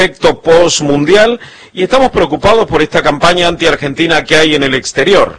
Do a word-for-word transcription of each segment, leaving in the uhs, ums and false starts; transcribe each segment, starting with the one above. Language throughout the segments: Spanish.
efecto post-mundial y estamos preocupados por esta campaña anti-argentina que hay en el exterior.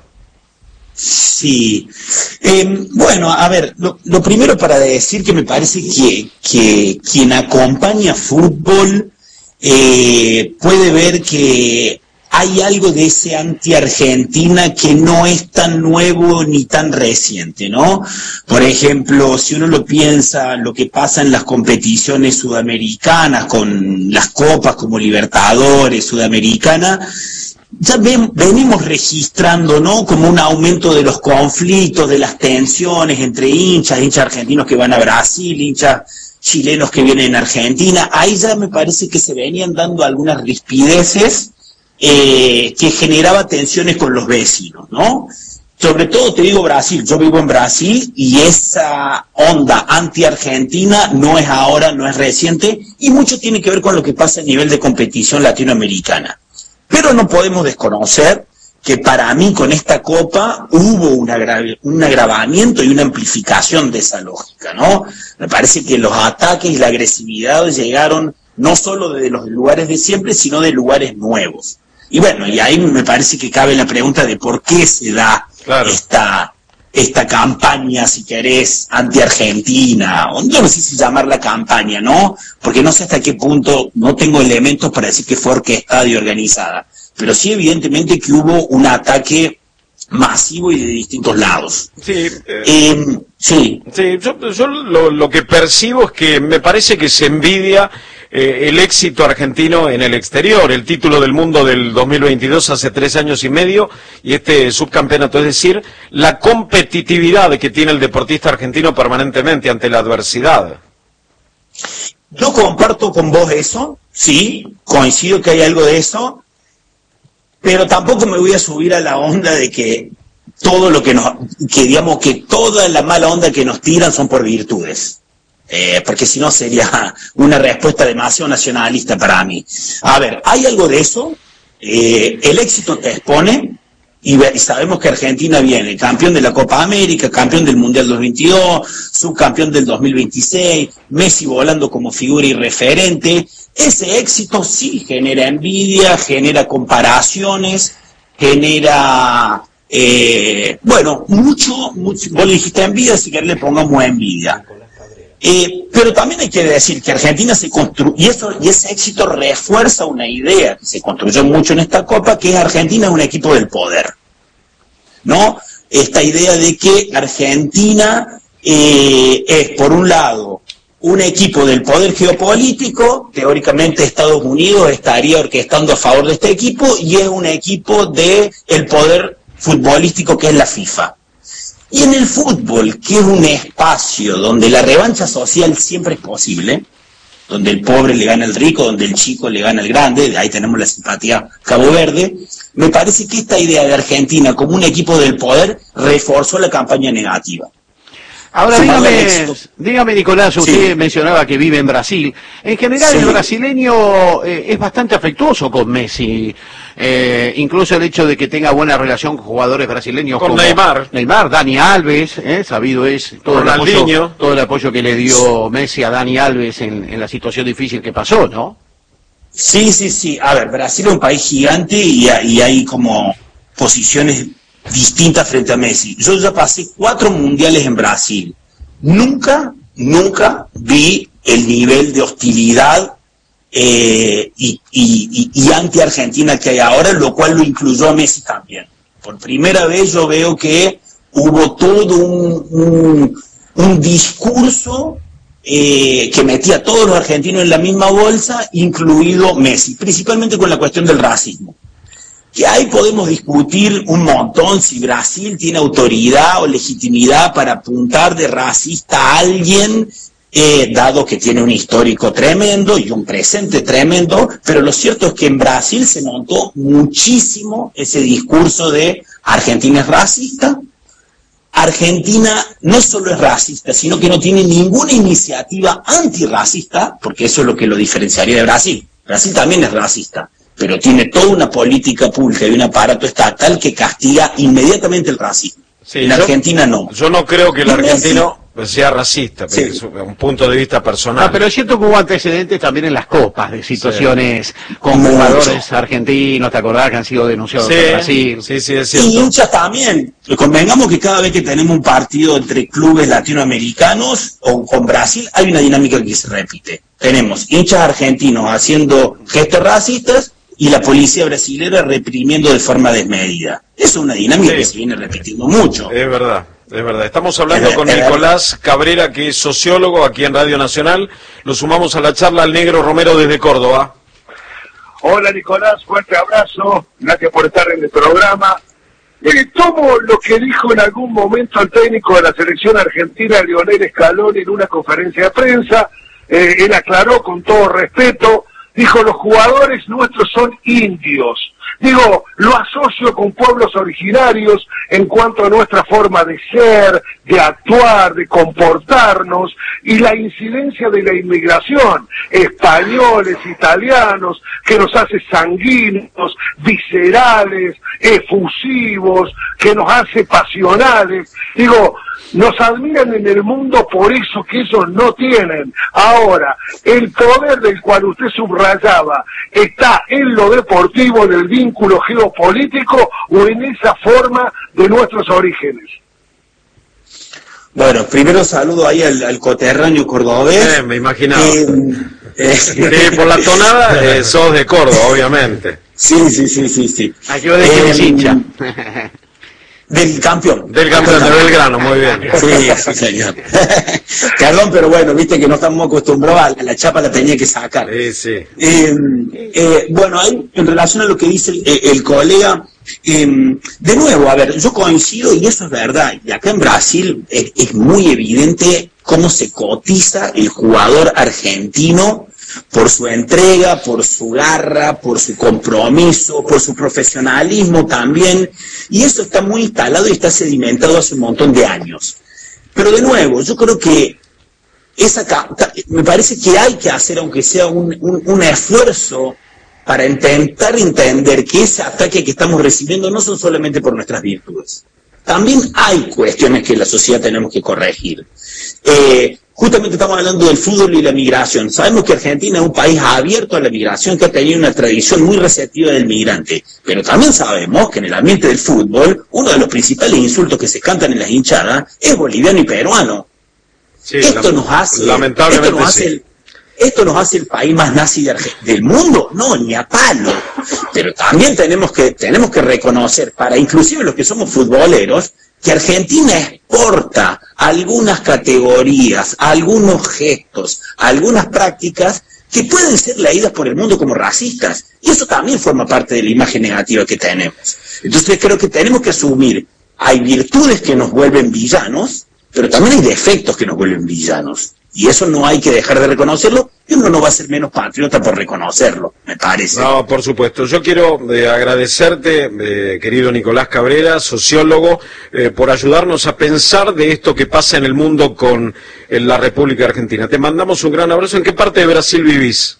Sí, eh, bueno, a ver, lo, lo primero para decir que me parece que, que quien acompaña fútbol eh, puede ver que hay algo de ese anti-Argentina que no es tan nuevo ni tan reciente, ¿no? Por ejemplo, si uno lo piensa, lo que pasa en las competiciones sudamericanas, con las copas como Libertadores, Sudamericana, ya ven, venimos registrando, ¿no?, como un aumento de los conflictos, de las tensiones entre hinchas, hinchas argentinos que van a Brasil, hinchas chilenos que vienen a Argentina. Ahí ya me parece que se venían dando algunas rispideces Eh, que generaba tensiones con los vecinos, ¿no? Sobre todo te digo Brasil, yo vivo en Brasil y esa onda anti-argentina no es ahora, no es reciente y mucho tiene que ver con lo que pasa a nivel de competición latinoamericana. Pero no podemos desconocer que para mí con esta copa hubo un, agra un agravamiento y una amplificación de esa lógica, ¿no? Me parece que los ataques y la agresividad llegaron no solo de los lugares de siempre, sino de lugares nuevos. Y bueno, y ahí me parece que cabe la pregunta de por qué se da claro. esta, esta campaña, si querés, anti-argentina, o yo no sé si llamarla campaña, ¿no? Porque no sé hasta qué punto, no tengo elementos para decir que fue orquestada y organizada, pero sí evidentemente que hubo un ataque masivo y de distintos lados. Sí, eh, eh, sí. sí yo, yo lo, lo que percibo es que me parece que se envidia eh, el éxito argentino en el exterior, el título del mundo del dos mil veintidós hace tres años y medio y este subcampeonato, es decir, la competitividad que tiene el deportista argentino permanentemente ante la adversidad. Yo comparto con vos eso, sí, coincido que hay algo de eso, pero tampoco me voy a subir a la onda de que todo lo que nos, que digamos que toda la mala onda que nos tiran son por virtudes. Eh, porque si no sería una respuesta demasiado nacionalista para mí. A ver, hay algo de eso, eh, el éxito te expone, y, y sabemos que Argentina viene campeón de la Copa América, campeón del Mundial dos mil veintidós, subcampeón del dos mil veintiséis, Messi volando como figura y referente. Ese éxito sí genera envidia, genera comparaciones, genera, eh, bueno, mucho, mucho, vos le dijiste envidia, si querés le pongamos envidia. Eh, pero también hay que decir que Argentina se construyó, y, eso, y ese éxito refuerza una idea que se construyó mucho en esta Copa, que es Argentina es un equipo del poder, ¿no? Esta idea de que Argentina eh, es, por un lado, un equipo del poder geopolítico, teóricamente Estados Unidos estaría orquestando a favor de este equipo, y es un equipo del poder futbolístico que es la FIFA. Y en el fútbol, que es un espacio donde la revancha social siempre es posible, donde el pobre le gana al rico, donde el chico le gana al grande, de ahí tenemos la simpatía Cabo Verde, me parece que esta idea de Argentina como un equipo del poder reforzó la campaña negativa. Ahora dígame, dígame Nicolás, usted sí. mencionaba que vive en Brasil. En general sí. el brasileño eh, es bastante afectuoso con Messi. Eh, incluso el hecho de que tenga buena relación con jugadores brasileños con como Neymar, Neymar, Dani Alves, eh, sabido es todo el, apoyo, todo el apoyo que le dio Messi a Dani Alves en, en la situación difícil que pasó, ¿no? Sí, sí, sí. A ver, Brasil es un país gigante y, y hay como posiciones distintas frente a Messi. Yo ya pasé cuatro mundiales en Brasil. Nunca, nunca vi el nivel de hostilidad eh, y, y, y, y anti-Argentina que hay ahora, lo cual lo incluyó a Messi también. Por primera vez yo veo que hubo todo un, un, un discurso eh, que metía a todos los argentinos en la misma bolsa, incluido Messi, principalmente con la cuestión del racismo. Que ahí podemos discutir un montón si Brasil tiene autoridad o legitimidad para apuntar de racista a alguien, eh, dado que tiene un histórico tremendo y un presente tremendo, pero lo cierto es que en Brasil se notó muchísimo ese discurso de Argentina es racista. Argentina no solo es racista, sino que no tiene ninguna iniciativa antirracista, porque eso es lo que lo diferenciaría de Brasil. Brasil también es racista, pero tiene toda una política pública y un aparato estatal que castiga inmediatamente el racismo. Sí, en yo, Argentina no. Yo no creo que el argentino, sea racista, Sí. es un punto de vista personal. Ah, pero es cierto que hubo antecedentes también en las copas de situaciones Sí. con Mucho. jugadores argentinos, ¿te acordás que han sido denunciados Sí, en Brasil? sí, sí, es Y cierto. hinchas también. Convengamos que cada vez que tenemos un partido entre clubes latinoamericanos o con Brasil, hay una dinámica que se repite. Tenemos hinchas argentinos haciendo gestos racistas y la policía brasilera reprimiendo de forma desmedida. Esa es una dinámica Sí. que se viene repitiendo mucho. Es verdad, es verdad. Estamos hablando Es con verdad. Nicolás Cabrera, que es sociólogo aquí en Radio Nacional. Lo sumamos a la charla al Negro Romero desde Córdoba. Hola Nicolás, fuerte abrazo, gracias por estar en el programa. Eh, tomo lo que dijo en algún momento el técnico de la selección argentina, Lionel Scaloni, en una conferencia de prensa. Eh, él aclaró con todo respeto, dijo, los jugadores nuestros son indios. Digo, lo asocio con pueblos originarios en cuanto a nuestra forma de ser, de actuar, de comportarnos y la incidencia de la inmigración, españoles, italianos, que nos hace sanguíneos, viscerales, efusivos, que nos hace pasionales. Digo, nos admiran en el mundo por eso que ellos no tienen. Ahora, el poder del cual usted subrayaba está en lo deportivo, en el vínculo geopolítico o en esa forma de nuestros orígenes. Bueno, primero saludo ahí al, al coterráneo cordobés. Eh, me imaginaba. Eh, eh, Sí, por la tonada, eh, sos de Córdoba, obviamente. sí, sí, sí, sí, sí. ¿A qué hora de quién es Eh, hincha? Del campeón. Del campeón de Belgrano, muy bien. Sí, sí, señor. Perdón, pero bueno, viste que no estamos acostumbrados a la chapa, la tenía que sacar. Sí, sí. Eh, eh, bueno, ahí, en relación a lo que dice el, el colega, eh, de nuevo, a ver, yo coincido y eso es verdad, y acá en Brasil es, es muy evidente cómo se cotiza el jugador argentino por su entrega, por su garra, por su compromiso, por su profesionalismo también, y eso está muy instalado y está sedimentado hace un montón de años. Pero de nuevo, yo creo que esa me parece que hay que hacer, aunque sea un, un, un esfuerzo para intentar entender que ese ataque que estamos recibiendo no son solamente por nuestras virtudes. También hay cuestiones que en la sociedad tenemos que corregir. Eh, justamente estamos hablando del fútbol y la migración. Sabemos que Argentina es un país abierto a la migración, que ha tenido una tradición muy receptiva del migrante. Pero también sabemos que en el ambiente del fútbol, uno de los principales insultos que se cantan en las hinchadas es boliviano y peruano. Sí, esto la- nos hace, lamentablemente esto nos hace, sí. el, esto nos hace el país más nazi de Arge- del mundo, no, ni a palo. Pero también tenemos que, tenemos que reconocer, para inclusive los que somos futboleros, que Argentina exporta algunas categorías, algunos gestos, algunas prácticas que pueden ser leídas por el mundo como racistas. Y eso también forma parte de la imagen negativa que tenemos. Entonces creo que tenemos que asumir, hay virtudes que nos vuelven villanos, pero también hay defectos que nos vuelven villanos. Y eso no hay que dejar de reconocerlo, y uno no va a ser menos patriota por reconocerlo, me parece. No, por supuesto. Yo quiero eh, agradecerte, eh, querido Nicolás Cabrera, sociólogo, eh, por ayudarnos a pensar de esto que pasa en el mundo con eh, la República Argentina. Te mandamos un gran abrazo. ¿En qué parte de Brasil vivís?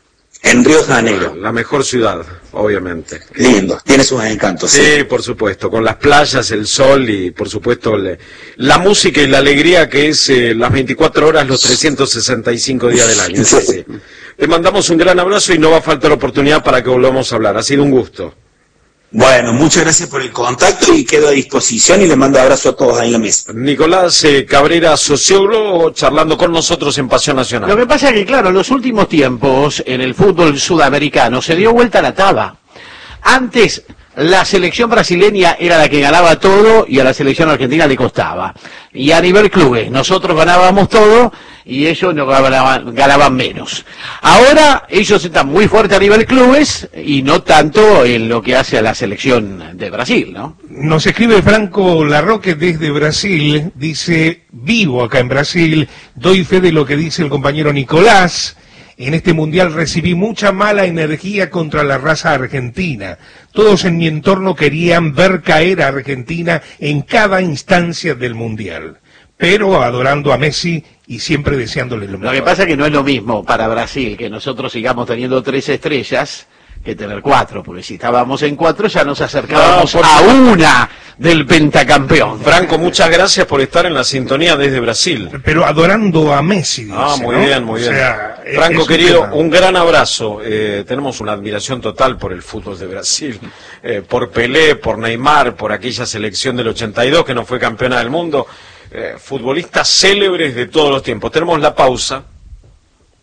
En Río de Janeiro. La mejor ciudad, obviamente. Lindo, tiene sus encantos. Sí, Sí. por supuesto, con las playas, el sol y, por supuesto, le- la música y la alegría que es eh, las veinticuatro horas, los trescientos sesenta y cinco días del año. Es así. Te mandamos un gran abrazo y no va a faltar oportunidad para que volvamos a hablar. Ha sido un gusto. Bueno, muchas gracias por el contacto y quedo a disposición y les mando abrazo a todos ahí en la mesa. Nicolás eh, Cabrera, sociólogo, charlando con nosotros en Pasión Nacional. Lo que pasa es que, claro, en los últimos tiempos, en el fútbol sudamericano, se dio vuelta la taba. Antes, la selección brasileña era la que ganaba todo y a la selección argentina le costaba. Y a nivel clubes, nosotros ganábamos todo y ellos no ganaban, ganaban menos. Ahora, ellos están muy fuertes a nivel clubes y no tanto en lo que hace a la selección de Brasil, ¿no? Nos escribe Franco Larroque desde Brasil, dice, vivo acá en Brasil, doy fe de lo que dice el compañero Nicolás. En este mundial recibí mucha mala energía contra la raza argentina. Todos en mi entorno querían ver caer a Argentina en cada instancia del mundial, pero adorando a Messi y siempre deseándole lo mejor. Lo que pasa es que no es lo mismo para Brasil que nosotros sigamos teniendo tres estrellas que tener cuatro, porque si estábamos en cuatro ya nos acercábamos no, a una del pentacampeón. Franco, muchas gracias por estar en la sintonía desde Brasil. Pero adorando a Messi, dice, Ah, muy ¿no? bien, muy bien. O sea, Franco, es querido, tema. un gran abrazo. Eh, tenemos una admiración total por el fútbol de Brasil, eh, por Pelé, por Neymar, por aquella selección del ochenta y dos que no fue campeona del mundo. Eh, futbolistas célebres de todos los tiempos. Tenemos la pausa.